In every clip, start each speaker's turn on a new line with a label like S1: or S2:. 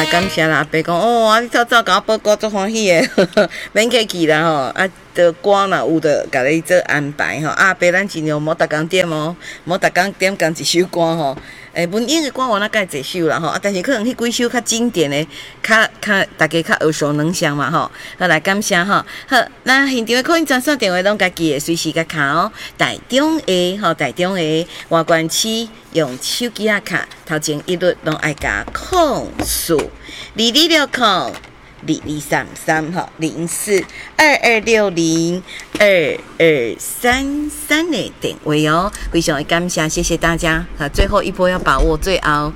S1: 啊，感谢啦，阿伯讲哦，你早早甲我报告足欢喜诶，免客气啦吼，啊，着歌若有着甲你做安排吼，啊，伯咱尽量莫逐工点哦，莫逐工点共一首歌吼。文英的歌我那介侪首啦吼，啊，但是可能迄几首较经典的，较大家较耳熟能详嘛吼。好来感谢吼，好，那现场的可以专线电话拢家己的随时甲卡哦，台中的吼，台中的外关区用手机啊卡，头前一律拢爱加控诉2260。2233哈0422602233的电话哦，非常的感谢，谢谢大家。最后一波要把握最后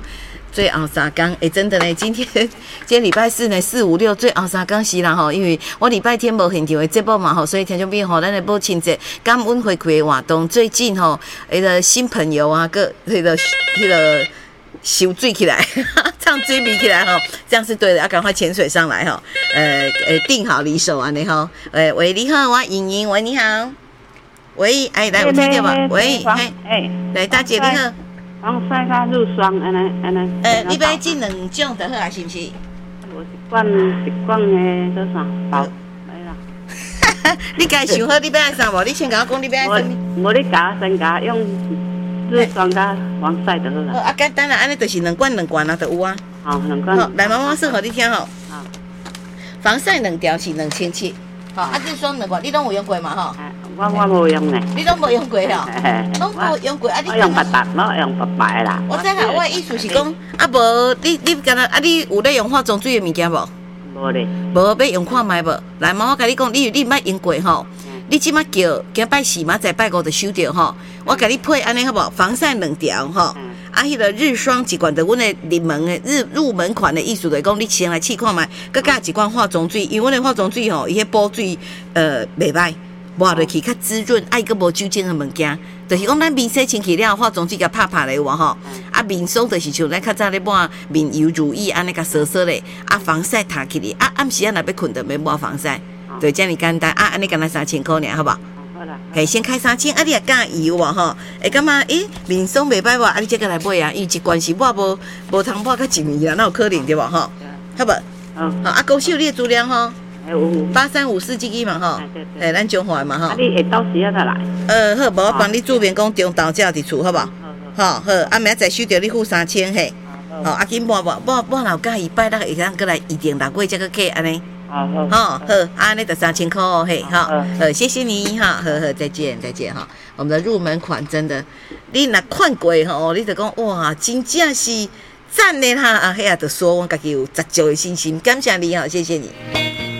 S1: 3天，真的呢，今天礼拜四呢，4、5、6最后3天是啦吼，因为我礼拜天无现场的节目嘛吼，所以听众朋友吼，咱来保清者感恩回馈的活动，最近吼，那个新朋友啊，个那个收水起来，唱水米起来吼，这样是对的，要赶快潜水上来吼。定好离手安尼吼。喂，你好，我莹莹，喂，你好。喂，来有听到无？喂，来大姐你好。
S2: 防晒甲乳霜安尼。
S1: 你要这两种就好啊，是不是？
S2: 无一罐的多少包？没啦。
S1: 你家想好你要爱啥无？你先甲我讲你要爱啥？
S2: 无你甲先甲用。乳霜加防晒就好啦。
S1: 啊，简单啦，安尼就是2罐啊，就有啊。
S2: 好，2罐。
S1: 好，来，妈妈说互你听吼。好。防晒2条是2700。好，啊，乳霜2罐，你拢有用过嘛吼？
S2: 我无用呢。
S1: 你拢无用过吼？拢无用过啊？你
S2: 用白啦。
S1: 我知啦，我的意思是讲，啊无你敢若啊？你有咧用化妆水的物件无？
S2: 无咧。
S1: 无要用看卖无？来，妈妈甲你讲，你毋捌用过吼？你即马叫今拜4嘛，再拜5就收着吼。我甲你配安尼好无？防晒2条吼，啊，迄个日霜一罐，就阮的入门款的意思，就是讲你先来试看卖，佮加一罐化妆水，因为阮的化妆水吼，伊迄补水袂歹，抹落去较滋润，爱佮无酒精的物件，就是讲咱面洗清气了，化妆水甲拍咧有无吼？啊，面霜就是像咱较早咧抹面油、乳液安尼甲扫扫咧，啊，防晒擦起哩，啊，暗时啊若要困就免抹防晒。就这么简单啊！安尼干那3000块尔，好不好？
S2: 好啦。
S1: 先开3000，啊，你也加油哦吼！感觉面霜袂歹无？啊，你这个来买啊，因为一罐是抹无通抹到1年啊，那有可能对无吼？好不？好啊，高秀你的资料吼，8354这个嘛吼，咱中华嘛吼。
S2: 啊，你下到时啊再来。
S1: 好，无我帮你注明讲中昼才伫厝，好不好？好，啊，明仔载收到你付3000嘿。好，啊，紧抹若介意拜六会当过来一定6月才去客安尼。好，安尼就3000块哦，嘿，好，谢谢你哈，好，再见哈。我们的入门款真的，你若看过吼，你就讲哇，真正是赞的哈，啊，迄下就说我家己有十足的信心，感谢你哈，谢谢你。